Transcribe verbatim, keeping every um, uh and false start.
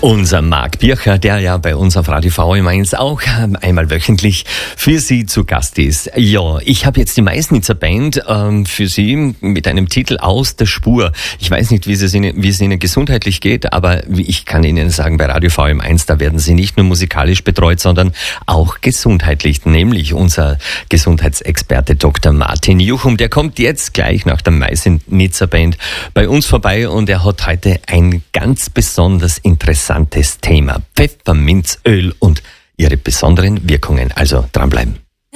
Unser Marc Bircher, der ja bei uns auf Radio V M eins auch einmal wöchentlich für Sie zu Gast ist. Ja, ich habe jetzt die Meißnitzer Band ähm, für Sie mit einem Titel Aus der Spur. Ich weiß nicht, wie es, Ihnen, wie es Ihnen gesundheitlich geht, aber ich kann Ihnen sagen, bei Radio V M eins, da werden Sie nicht nur musikalisch betreut, sondern auch gesundheitlich. Nämlich unser Gesundheitsexperte Doktor Martin Juchum, der kommt jetzt gleich nach der Meißnitzer Band bei uns vorbei und er hat heute ein ganz besonders interessantes Thema. Pfefferminzöl und ihre besonderen Wirkungen. Also dranbleiben.